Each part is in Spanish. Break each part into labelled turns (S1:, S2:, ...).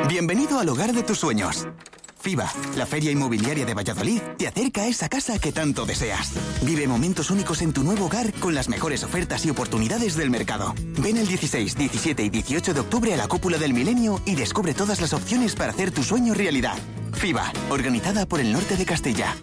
S1: Bienvenido al hogar de tus sueños. FIBA, la feria inmobiliaria de Valladolid, te acerca a esa casa que tanto deseas. Vive momentos únicos en tu nuevo hogar con las mejores ofertas y oportunidades del mercado. Ven el 16, 17 y 18 de octubre a la Cúpula del Milenio y descubre todas las opciones para hacer tu sueño realidad. FIBA, organizada por el Norte de Castilla.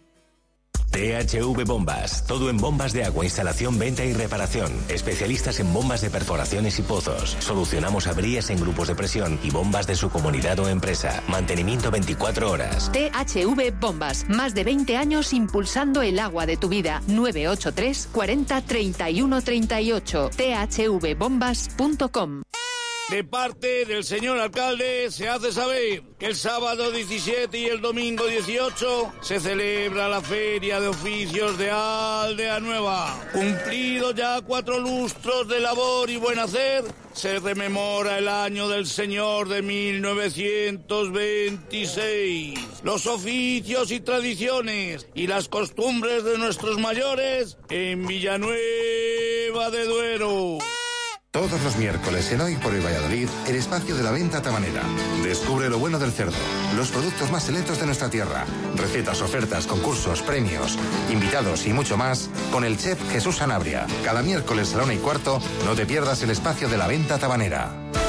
S2: THV Bombas, todo en bombas de agua, instalación, venta y reparación. Especialistas en bombas de perforaciones y pozos. Solucionamos averías en grupos de presión y bombas de su comunidad o empresa. Mantenimiento 24 horas.
S3: THV Bombas, más de 20 años impulsando el agua de tu vida. 983 40 31 38. thvbombas.com.
S4: De parte del señor alcalde se hace saber que el sábado 17 y el domingo 18 se celebra la Feria de Oficios de Aldea Nueva. Cumplidos ya 4 lustros de labor y buen hacer, se rememora el año del señor de 1926. Los oficios y tradiciones y las costumbres de nuestros mayores en Villanueva de Duero.
S5: Todos los miércoles en Hoy por el Valladolid, el espacio de la venta tabanera. Descubre lo bueno del cerdo, los productos más selectos de nuestra tierra, recetas, ofertas, concursos, premios, invitados y mucho más con el chef Jesús Sanabria. Cada miércoles a la 1:15 no te pierdas el espacio de la venta tabanera.